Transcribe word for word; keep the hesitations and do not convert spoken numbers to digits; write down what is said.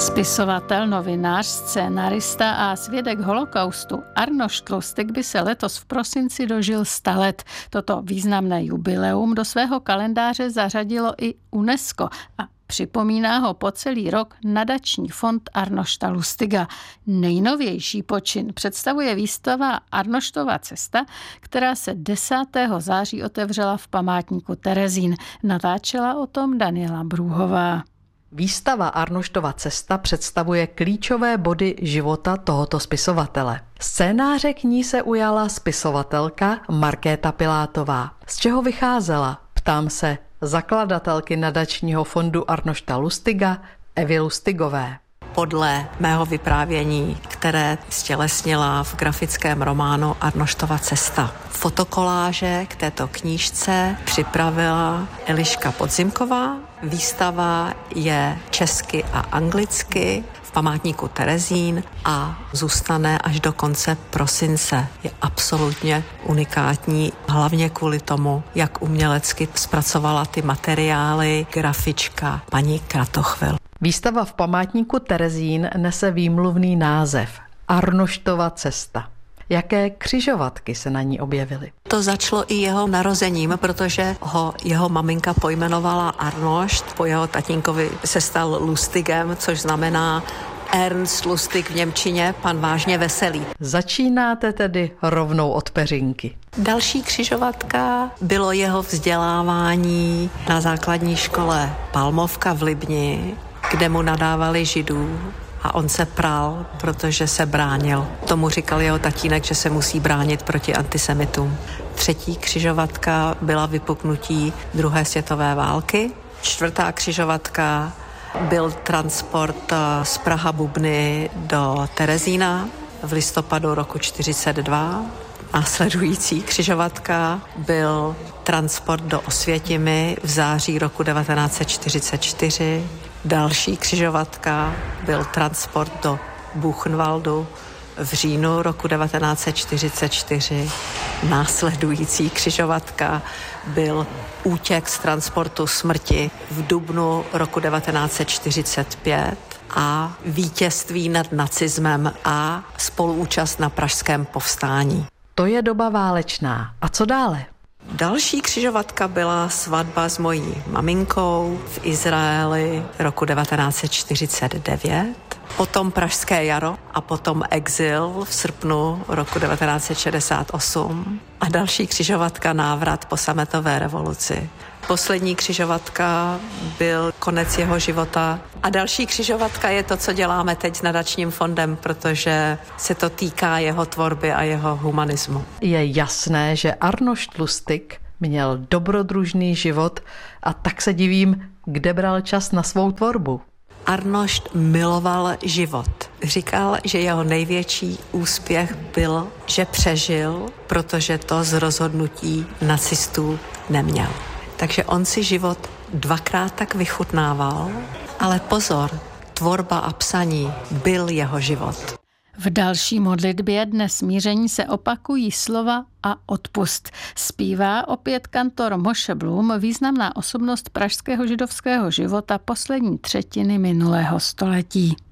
Spisovatel, novinář, scénarista a svědek holokaustu Arnošt Lustig by se letos v prosinci dožil sta let. Toto významné jubileum do svého kalendáře zařadilo i UNESCO a připomíná ho po celý rok nadační fond Arnošta Lustiga. Nejnovější počin představuje výstava Arnoštova cesta, která se desátého září otevřela v památníku Terezín. Natáčela o tom Daniela Brůhová. Výstava Arnoštova cesta představuje klíčové body života tohoto spisovatele. Scénáře k ní se ujala spisovatelka Markéta Pilátová. Z čeho vycházela? Ptám se zakladatelky nadačního fondu Arnošta Lustiga Evy Lustigové. Podle mého vyprávění, které stělesnila v grafickém románu Arnoštova cesta. Fotokoláže k této knížce připravila Eliška Podzimková. Výstava je česky a anglicky v památníku Terezín a zůstane až do konce prosince. Je absolutně unikátní, hlavně kvůli tomu, jak umělecky zpracovala ty materiály grafička paní Kratochvil. Výstava v památníku Terezín nese výmluvný název Arnoštova cesta. Jaké křižovatky se na ní objevily? To začalo i jeho narozením, protože ho jeho maminka pojmenovala Arnošt, po jeho tatínkovi se stal Lustigem, což znamená Ernst Lustig v němčině, pan vážně veselý. Začínáte tedy rovnou od peřinky. Další křižovatka bylo jeho vzdělávání na základní škole Palmovka v Libni, kde mu nadávali židů a on se pral, protože se bránil. Tomu říkal jeho tatínek, že se musí bránit proti antisemitům. Třetí křižovatka byla vypuknutí druhé světové války. Čtvrtá křižovatka byl transport z Praha Bubny do Terezína v listopadu roku čtyřicet dva. Následující křižovatka byl transport do Osvětimi v září roku devatenáct set čtyřicet čtyři. Další křižovatka byl transport do Buchenwaldu v říjnu roku devatenáct set čtyřicet čtyři. Následující křižovatka byl útěk z transportu smrti v dubnu roku devatenáct set čtyřicet pět a vítězství nad nacismem a spoluúčast na pražském povstání. To je doba válečná. A co dále? Další křižovatka byla svatba s mojí maminkou v Izraeli roku devatenáct set čtyřicet devět, potom Pražské jaro a potom exil v srpnu roku devatenáct set šedesát osm a další křižovatka návrat po sametové revoluci. Poslední křižovatka byl konec jeho života a další křižovatka je to, co děláme teď s nadačním fondem, protože se to týká jeho tvorby a jeho humanismu. Je jasné, že Arnošt Lustig měl dobrodružný život a tak se divím, kde bral čas na svou tvorbu. Arnošt miloval život. Říkal, že jeho největší úspěch byl, že přežil, protože to z rozhodnutí nacistů neměl. Takže on si život dvakrát tak vychutnával, ale pozor, tvorba a psaní byl jeho život. V další modlitbě Dne smíření se opakují slova a odpust. Zpívá opět kantor Moshe Blum, významná osobnost pražského židovského života poslední třetiny minulého století.